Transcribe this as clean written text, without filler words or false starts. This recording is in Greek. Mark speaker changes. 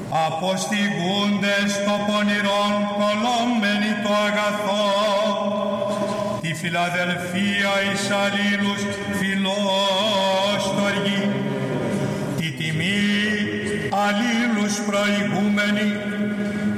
Speaker 1: αποστηγούντες το πονηρόν κολόμενοι το αγαθό, τη Φιλαδελφία εις αλλήλους φιλόστοργοι, τη τιμή αλλήλους προηγούμενοι,